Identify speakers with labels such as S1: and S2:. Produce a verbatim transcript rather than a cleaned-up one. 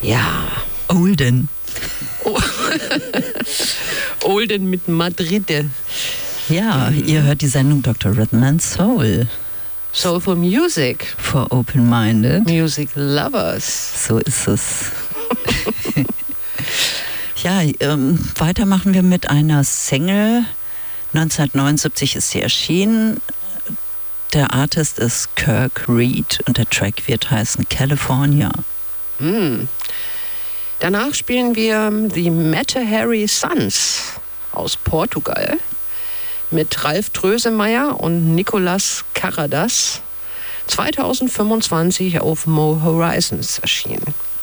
S1: Ja.
S2: Olden.
S1: Oh. Olden mit Madrid.
S2: Ja, mhm. Ihr hört die Sendung Doktor Rhythm and Soul.
S1: Soulful Music.
S2: For Open-Minded.
S1: Music Lovers.
S2: So ist es. Ja, ähm, weitermachen wir mit einer Single. neunzehnhundertneunundsiebzig ist sie erschienen. Der Artist ist Kirk Reed und der Track wird heißen California.
S1: Mm. Danach spielen wir die Matahari Sons aus Portugal mit Ralf Drösemeyer und Nicolas Caradas, zweitausendfünfundzwanzig auf Mo Horizons erschienen.